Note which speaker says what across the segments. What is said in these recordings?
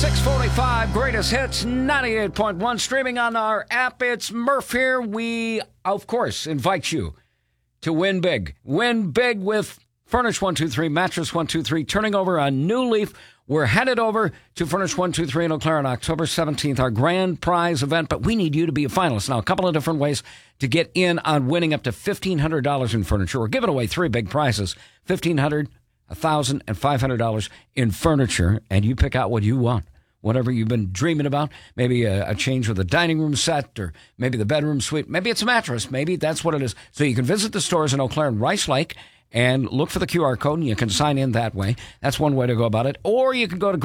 Speaker 1: 645 Greatest Hits 98.1, streaming on our app. It's Murph here. We, of course, invite you to win big. Win big with Furnish 123, Mattress 123, turning over a new leaf. We're headed over to Furnish 123 in Eau Claire on October 17th, our grand prize event, but we need you to be a finalist. Now, a couple of different ways to get in on winning up to $1,500 in furniture. We're giving away three big prizes, $1,500, $1,000, and $500 in furniture, and you pick out what you want. Whatever you've been dreaming about, maybe a change with the dining room set, or maybe the bedroom suite. Maybe it's a mattress. Maybe that's what it is. So you can visit the stores in Eau Claire and Rice Lake and look for the QR code, and you can sign in that way. That's one way to go about it. Or you can go to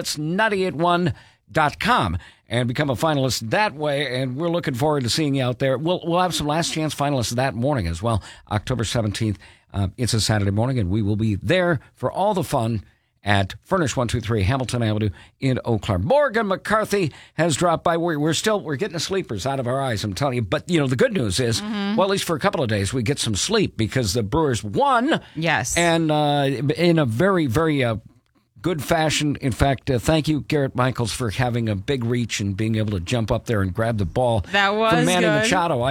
Speaker 1: greatesthits981.com and become a finalist that way, and we're looking forward to seeing you out there. We'll have some last chance finalists that morning as well, October 17th. It's a Saturday morning, and we will be there for all the fun at Furnish 123 Hamilton Avenue in Eau Claire. Morgan McCarthy has dropped by. We're getting the sleepers out of our eyes, I'm telling you. But, you know, the good news is, well, at least for a couple of days, we get some sleep because the Brewers won.
Speaker 2: Yes.
Speaker 1: And in a very, very good fashion. In fact, thank you, Garrett Michaels, for having a big reach and being able to jump up there and grab the ball.
Speaker 2: That was
Speaker 1: from Manny
Speaker 2: good.
Speaker 1: Machado.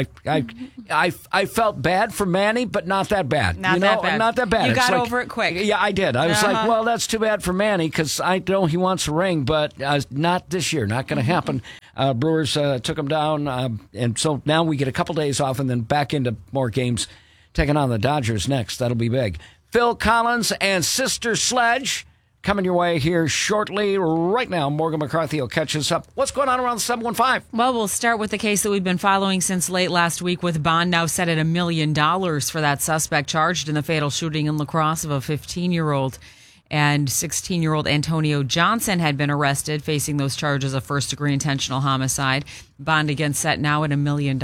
Speaker 1: I felt bad for Manny, but not that bad.
Speaker 2: Not that bad. You got over it quick.
Speaker 1: Yeah, I did. I was like, well, that's too bad for Manny because I know he wants a ring, but not this year. Not going to happen. Brewers took him down, and so now we get a couple days off and then back into more games, taking on the Dodgers next. That'll be big. Phil Collins and Sister Sledge coming your way here shortly. Right now, Morgan McCarthy will catch us up. What's going on around the 715?
Speaker 2: Well, we'll start with the case that we've been following since late last week, with bond now set at $1 million for that suspect charged in the fatal shooting in La Crosse of a 15-year-old. And 16-year-old Antonio Johnson had been arrested, facing those charges of first-degree intentional homicide. Bond again set now at $1 million.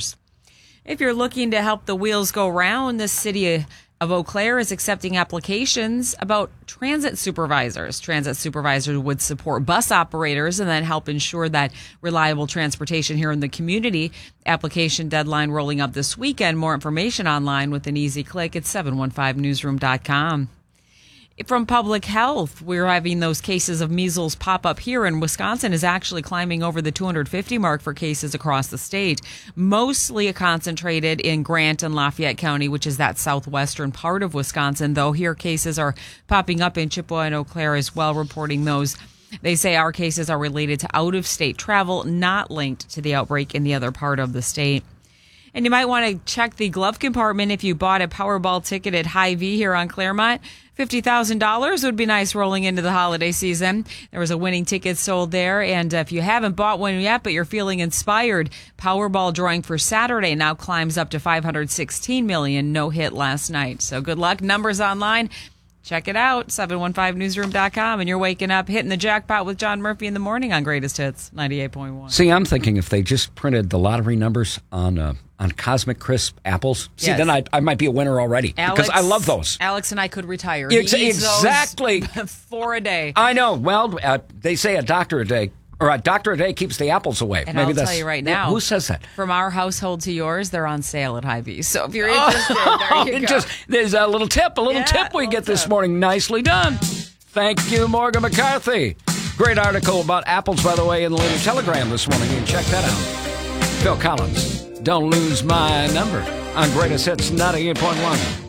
Speaker 2: If you're looking to help the wheels go round, the city of Eau Claire is accepting applications about transit supervisors. Transit supervisors would support bus operators and then help ensure that reliable transportation here in the community. Application deadline rolling up this weekend. More information online with an easy click at 715newsroom.com. From public health, we're having those cases of measles pop up here, and Wisconsin is actually climbing over the 250 mark for cases across the state, mostly concentrated in Grant and Lafayette County, which is that southwestern part of Wisconsin, though here cases are popping up in Chippewa and Eau Claire as well, reporting those. They say our cases are related to out-of-state travel, not linked to the outbreak in the other part of the state. And you might want to check the glove compartment if you bought a Powerball ticket at Hy-Vee here on Claremont. $50,000 would be nice rolling into the holiday season. There was a winning ticket sold there. And if you haven't bought one yet, but you're feeling inspired, Powerball drawing for Saturday now climbs up to $516 million. No hit last night. So good luck. Numbers online. Check it out, 715newsroom.com, and you're waking up hitting the jackpot with John Murphy in the morning on Greatest Hits 98.1.
Speaker 1: See, I'm thinking if they just printed the lottery numbers on Cosmic Crisp apples, then I might be a winner already, because I love those.
Speaker 2: Alex and I could retire.
Speaker 1: Exactly.
Speaker 2: 4 a day.
Speaker 1: I know. Well, they say a doctor a day keeps the apples away.
Speaker 2: And I'll tell you right now.
Speaker 1: Who says that?
Speaker 2: From our household to yours, they're on sale at Hy-Vee. So if you're interested, there you go.
Speaker 1: There's a little tip we get this morning. Nicely done. Thank you, Morgan McCarthy. Great article about apples, by the way, in the Lady Telegram this morning. You can check that out. Phil Collins, Don't Lose My Number on Greatest Hits 98.1.